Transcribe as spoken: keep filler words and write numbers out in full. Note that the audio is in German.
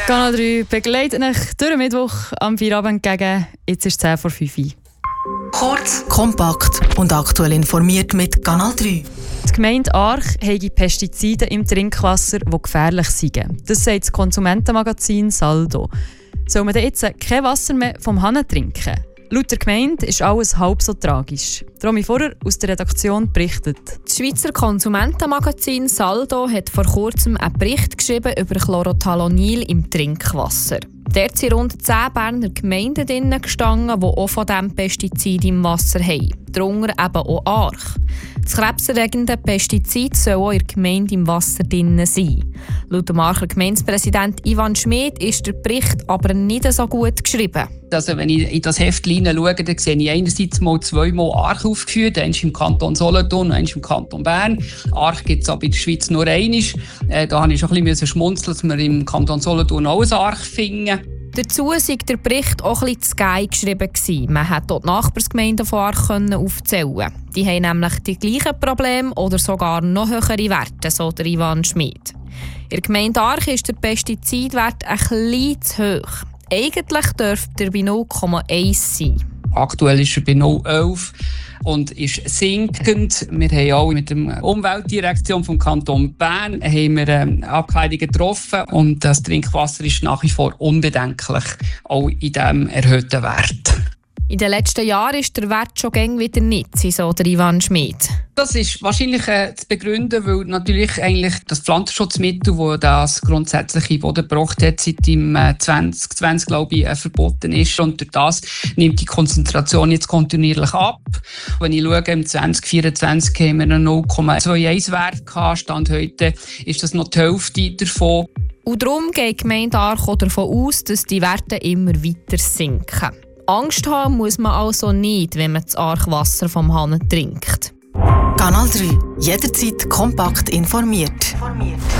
Kanal drei begleitet euch durch den Mittwoch am Feierabend gegen. Jetzt ist es zehn vor fünf. Kurz, kompakt und aktuell informiert mit Kanal drei. Die Gemeinde Arch habe Pestizide im Trinkwasser, die gefährlich sind. Das sagt das Konsumentenmagazin Saldo. Soll man denn jetzt kein Wasser mehr vom Hahn trinken? Laut der Gemeinde ist alles halb so tragisch. Romy Vorer aus der Redaktion berichtet. Das Schweizer Konsumentenmagazin Saldo hat vor kurzem einen Bericht geschrieben über Chlorothalonil im Trinkwasser. Dort sind rund zehn Berner Gemeinden drin gestanden, die auch von diesem Pestizid im Wasser haben. Darunter eben auch Arch. Das krebserregende Pestizid soll auch in der Gemeinde im Wasser drin sein. Laut dem Archer Gemeindepräsident Ivan Schmid ist der Bericht aber nicht so gut geschrieben. Also wenn ich in das Heft schaue, dann sehe ich einerseits mal zweimal Arch aufgeführt, eins im Kanton Solothurn und eins im Kanton Bern. Arch gibt es aber in der Schweiz nur einmal. Äh, da musste ich schon ein bisschen schmunzeln, dass wir im Kanton Solothurn auch ein Arch finden. Dazu war der Bericht auch ein bisschen zu geil geschrieben. Man konnte dort die Nachbarsgemeinden von Arch aufzählen. Die haben nämlich die gleichen Probleme oder sogar noch höhere Werte, so der Ivan Schmid. In der Gemeinde Arch ist der Pestizidwert ein bisschen zu hoch. Eigentlich dürfte er bei null Komma eins sein. Aktuell ist er bei null Komma elf und ist sinkend. Wir haben auch mit der Umweltdirektion vom Kanton Bern haben wir, ähm, Abklärungen getroffen und das Trinkwasser ist nach wie vor unbedenklich, auch in diesem erhöhten Wert. In den letzten Jahren ist der Wert schon gäng wieder nicht, so der Ivan Schmid. Das ist wahrscheinlich äh, zu begründen, weil natürlich eigentlich das Pflanzenschutzmittel, das das grundsätzlich in Boden gebracht hat, seit im äh, zwanzig zwanzig glaube ich, äh, verboten ist. Und durch das nimmt die Konzentration jetzt kontinuierlich ab. Wenn ich schaue, im zwanzig vierundzwanzig haben wir einen null Komma einundzwanzig Wert gehabt. Stand heute ist das noch die Hälfte davon. Und darum geht die Gemeinde Arch davon aus, dass die Werte immer weiter sinken. Angst haben muss man also nicht, wenn man das Archwasser vom Hahn trinkt. Kanal drei. Jederzeit kompakt informiert.